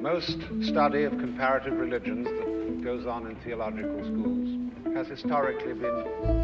Most study of comparative religions that goes on in theological schools has historically been